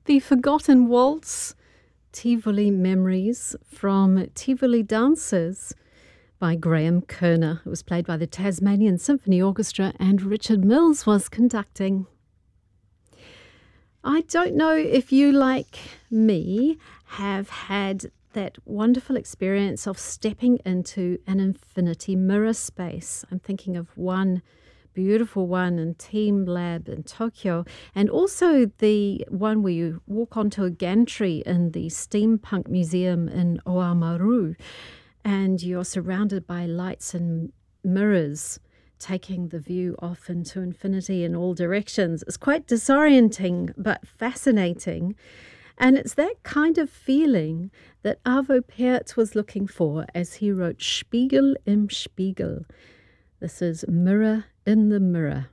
The Forgotten Waltz, Tivoli Memories from Tivoli Dances by Graham Kerner. It was played by the Tasmanian Symphony Orchestra and Richard Mills was conducting. I don't know if you, like me, have had that wonderful experience of stepping into an infinity mirror space. I'm thinking of one beautiful one in Team Lab in Tokyo, and also the one where you walk onto a gantry in the Steampunk Museum in Oamaru, and you're surrounded by lights and mirrors, taking the view off into infinity in all directions. It's quite disorienting, but fascinating. And it's that kind of feeling that Arvo Pärt was looking for as he wrote Spiegel im Spiegel. This is Mirror in the Mirror.